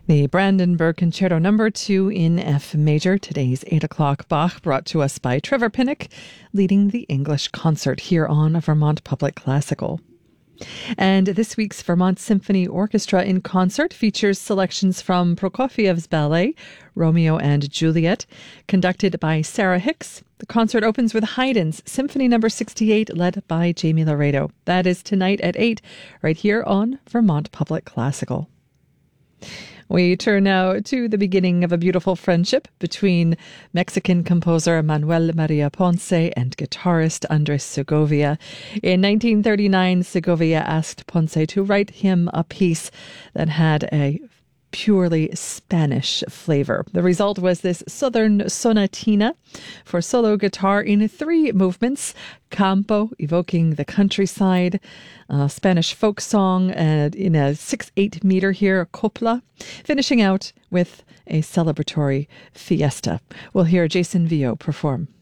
The Brandenburg Concerto No. 2 in F major, today's 8 o'clock Bach, brought to us by Trevor Pinnock, leading the English concert here on Vermont Public Classical. And this week's Vermont Symphony Orchestra in Concert features selections from Prokofiev's ballet, Romeo and Juliet, conducted by Sarah Hicks. The concert opens with Haydn's Symphony No. 68, led by Jamie Laredo. That is tonight at 8, right here on Vermont Public Classical. We turn now to the beginning of a beautiful friendship between Mexican composer Manuel Maria Ponce and guitarist Andres Segovia. In 1939, Segovia asked Ponce to write him a piece that had a purely Spanish flavor. The result was this Southern sonatina for solo guitar in 3 movements: campo, evoking the countryside, Spanish folk song in a 6/8 meter here, copla, finishing out with a celebratory fiesta. We'll hear Jason Vio perform.